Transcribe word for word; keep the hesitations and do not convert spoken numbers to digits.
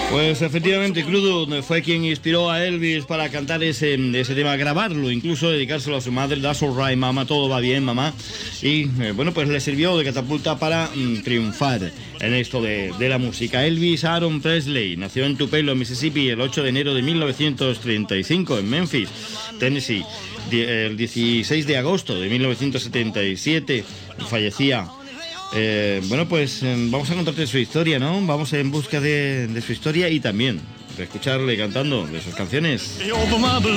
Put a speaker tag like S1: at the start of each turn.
S1: Pues efectivamente, Crudo fue quien inspiró a Elvis para cantar ese, ese tema, grabarlo, incluso dedicárselo a su madre. That's all right, mamá, todo va bien, mamá. Y eh, bueno, pues le sirvió de catapulta para mm, triunfar en esto de, de la música. Elvis Aaron Presley nació en Tupelo, Mississippi, el ocho de enero de mil novecientos treinta y cinco, en Memphis, Tennessee. El dieciséis de agosto de mil novecientos setenta y siete fallecía. Eh, bueno, pues eh, vamos a contarte su historia, ¿no? Vamos en busca de, de su historia y también de escucharle cantando de sus canciones.